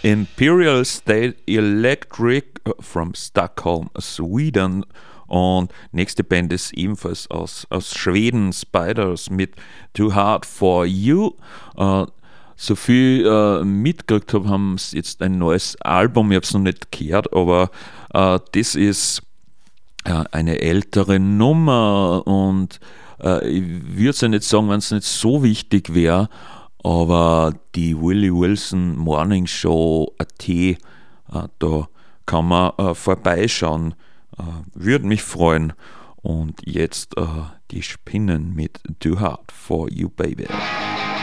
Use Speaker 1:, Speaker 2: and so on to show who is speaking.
Speaker 1: Imperial State Electric from Stockholm, Sweden. Und nächste Band ist ebenfalls aus Schweden, Spiders mit Too Hard for You. So viel mitgekriegt habe, haben sie jetzt ein neues Album, ich habe es noch nicht gehört, aber das ist eine ältere Nummer und ich würde es ja nicht sagen, wenn es nicht so wichtig wäre, aber die Willie Wilson Morning Show AT, da kann man vorbeischauen, würde mich freuen. Und jetzt die Spinnen mit Too Hard for You Baby.